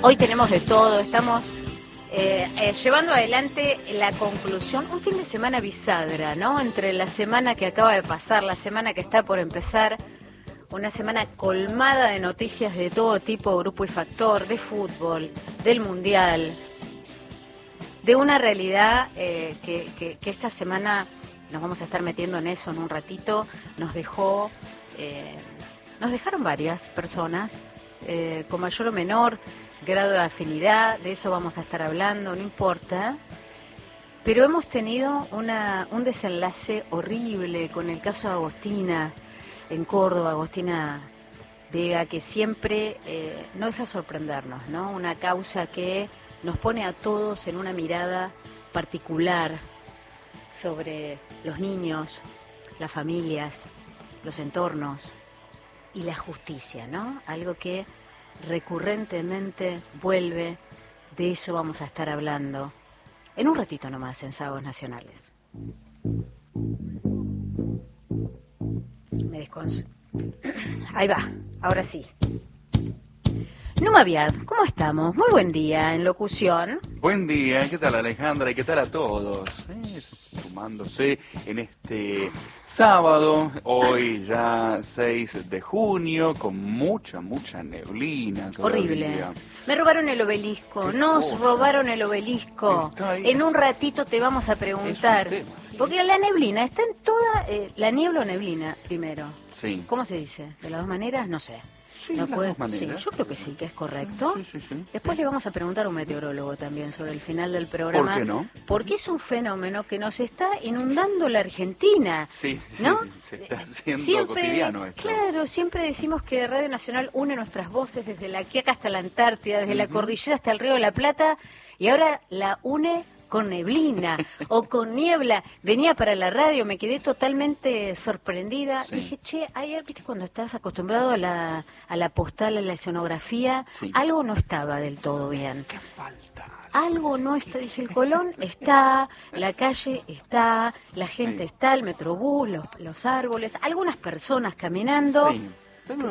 Hoy tenemos de todo, estamos llevando adelante la conclusión, un fin de semana bisagra, ¿no? Entre la semana que acaba de pasar, la semana que está por empezar, una semana colmada de noticias de todo tipo, grupo y factor, de fútbol, del mundial, de una realidad que esta semana nos vamos a estar metiendo en eso en un ratito, nos dejaron varias personas, con mayor o menor grado de afinidad, de eso vamos a estar hablando, no importa, pero hemos tenido un desenlace horrible con el caso de Agostina en Córdoba, Agostina Vega, que siempre no deja sorprendernos, ¿no? Una causa que nos pone a todos en una mirada particular sobre los niños, las familias, los entornos y la justicia, ¿no? Algo que recurrentemente vuelve, de eso vamos a estar hablando en un ratito nomás en Sábados Nacionales. Me desconso. Ahí va, ahora sí. Numa Biard, ¿cómo estamos? Muy buen día en locución. Buen día, ¿qué tal Alejandra? ¿Y qué tal a todos? Sumándose en este sábado, hoy ya 6 de junio, con mucha neblina todavía. Horrible. Me robaron el obelisco, nos robaron el obelisco. En un ratito te vamos a preguntar. Tema, sí. Porque la neblina está en toda, la niebla o neblina primero. Sí. ¿Cómo se dice? ¿De las dos maneras? No sé. Sí, No las puede, dos maneras. sí, yo creo que sí, que es correcto. Sí. Después le vamos a preguntar a un meteorólogo también sobre el final del programa. ¿Por qué no? Porque es un fenómeno que nos está inundando la Argentina. Sí, ¿no? Se está haciendo cotidiano esto. Claro, siempre decimos que Radio Nacional une nuestras voces desde la Quiaca hasta la Antártida, desde la cordillera hasta el Río de la Plata, y ahora la une con neblina o con niebla. Venía para la radio, me quedé totalmente sorprendida. Sí. Dije, che, ayer, viste, cuando estás acostumbrado a la postal, a la escenografía, Sí. algo no estaba del todo bien. ¿Qué falta? Algo no está, dije, el Colón está, la calle está, la gente Sí. está, el metrobús, los árboles, algunas personas caminando. Sí. Pero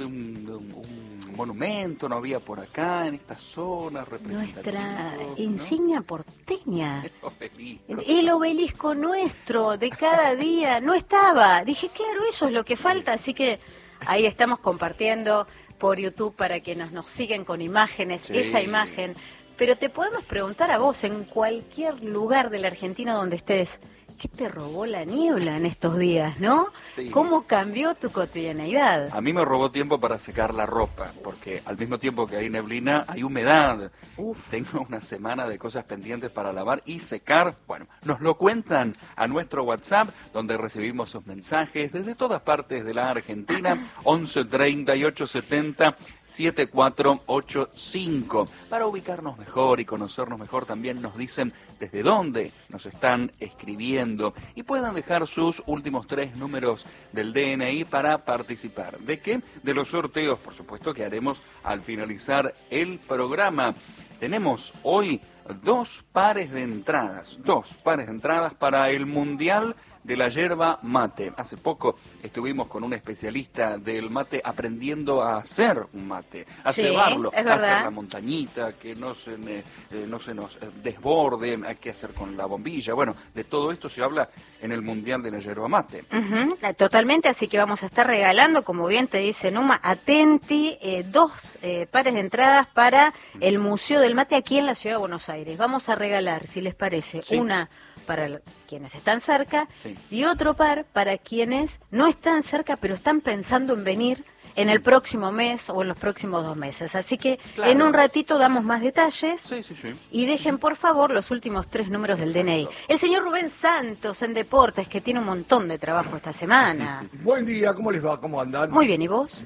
un monumento no había por acá, en esta zona representativa. Nuestra ¿no? insignia porteña. El obelisco. El obelisco nuestro de cada día no estaba. Dije, claro, eso es lo que falta, así que ahí estamos compartiendo por YouTube para que nos siguen con imágenes, Sí. esa imagen. Pero te podemos preguntar a vos, en cualquier lugar de la Argentina donde estés, ¿qué te robó la niebla en estos días, no? Sí. ¿Cómo cambió tu cotidianeidad? A mí me robó tiempo para secar la ropa, porque al mismo tiempo que hay neblina, hay humedad. Uf. Tengo una semana de cosas pendientes para lavar y secar. Bueno, nos lo cuentan a nuestro WhatsApp, donde recibimos sus mensajes desde todas partes de la Argentina, 11 38 70 7485. Para ubicarnos mejor y conocernos mejor, también nos dicen desde dónde nos están escribiendo y puedan dejar sus últimos 3 números del DNI para participar. ¿De qué? De los sorteos, por supuesto, que haremos al finalizar el programa. Tenemos hoy 2 pares de entradas para el Mundial de la yerba mate. Hace poco estuvimos con un especialista del mate aprendiendo a hacer un mate, a Sí, cebarlo, es a verdad. hacer la montañita, que no se nos desborde, hay que hacer con la bombilla. Bueno, de todo esto se habla en el Mundial de la yerba mate. Ujú, totalmente, así que vamos a estar regalando, como bien te dice Numa, atenti, 2 pares de entradas para el Museo del Mate aquí en la Ciudad de Buenos Aires. Vamos a regalar, si les parece, Sí. una para quienes están cerca Sí. y otro par para quienes no están cerca, pero están pensando en venir en Sí. el próximo mes o en los próximos 2 meses. Así que Claro. en un ratito damos más detalles. Sí. Y dejen, por favor, los últimos 3 números del Exacto. DNI. El señor Rubén Santos en Deportes, que tiene un montón de trabajo esta semana. Buen día, ¿cómo les va? ¿Cómo andan? Muy bien, ¿y vos?